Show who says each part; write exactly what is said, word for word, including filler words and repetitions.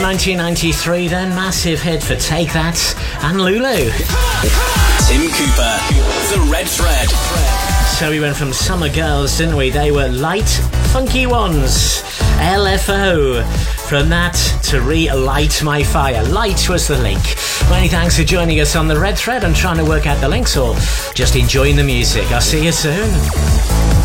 Speaker 1: nineteen ninety-three then, massive hit for Take That and Lulu.
Speaker 2: Tim Cooper, The Red Thread.
Speaker 1: So we went from Summer Girls, didn't we? They were Light, Funky Ones. L F O. From that to Relight My Fire. Light was the link. Many thanks for joining us on The Red Thread and trying to work out the links, or just enjoying the music. I'll see you soon.